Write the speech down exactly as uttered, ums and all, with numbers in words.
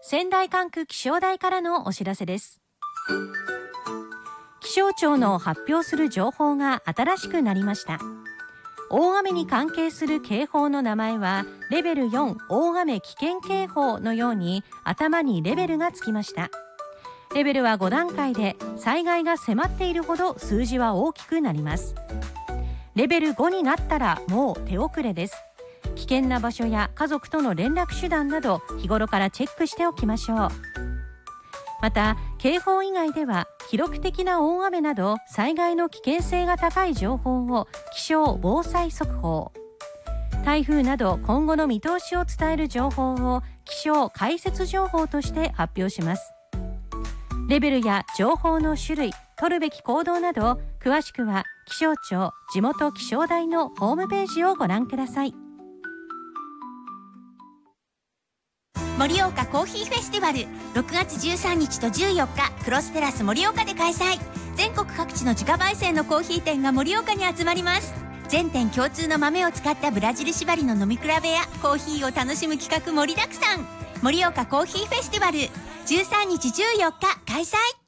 仙台管区気象台からのお知らせです。気象庁の発表する情報が新しくなりました。大雨に関係する警報の名前はレベルよん大雨危険警報のように頭にレベルがつきました。レベルはご段階で、災害が迫っているほど数字は大きくなります。レベルごになったらもう手遅れです。危険な場所や家族との連絡手段など日頃からチェックしておきましょう。また警報以外では記録的な大雨など災害の危険性が高い情報を気象防災速報、台風など今後の見通しを伝える情報を気象解説情報として発表します。レベルや情報の種類、取るべき行動など詳しくは気象庁地元気象台のホームページをご覧ください。 盛岡コーヒーフェスティバルろくがつじゅうさんにちとじゅうよっかクロステラス盛岡で開催。全国各地の自家焙煎のコーヒー店が盛岡に集まります。全店共通の豆を使ったブラジル縛りの飲み比べやコーヒーを楽しむ企画盛りだくさん。盛岡コーヒーフェスティバルじゅうさんにちじゅうよっか開催。